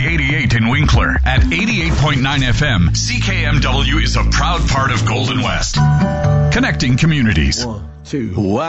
I-88 in Winkler at 88.9 FM. CKMW is a proud part of Golden West. Connecting communities. 1, 2. Wow.